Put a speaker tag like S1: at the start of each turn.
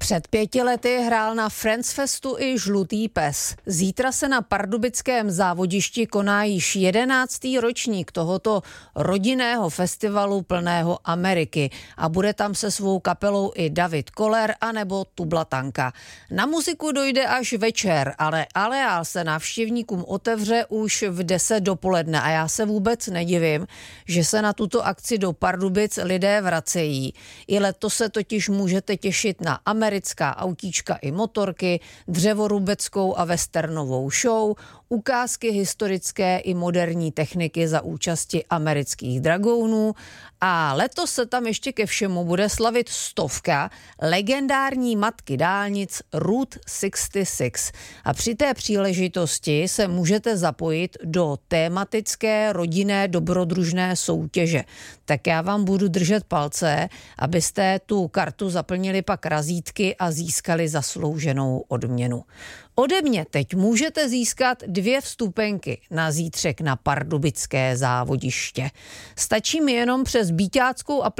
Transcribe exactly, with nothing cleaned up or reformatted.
S1: Před pěti lety hrál na Friends Festu i Žlutý pes. Zítra se na pardubickém závodišti koná již jedenáctý ročník tohoto rodinného festivalu plného Ameriky a bude tam se svou kapelou i David Koller anebo Tublatanka. Na muziku dojde až večer, ale areál se návštěvníkům otevře už v deset dopoledne a já se vůbec nedivím, že se na tuto akci do Pardubic lidé vracejí. I letos se totiž můžete těšit na americká autíčka i motorky, dřevorubeckou a westernovou show, ukázky historické i moderní techniky za účasti amerických dragounů a letos se tam ještě ke všemu bude slavit stovka legendární matky dálnic Route šedesát šest. A při té příležitosti se můžete zapojit do tématické rodinné dobrodružné soutěže. Tak já vám budu držet palce, abyste tu kartu zaplnili pak razítky a získali zaslouženou odměnu. Ode mě teď můžete získat dvě vstupenky na zítřek na pardubické závodiště. Stačí mi jenom přes bíťáckou aplikaci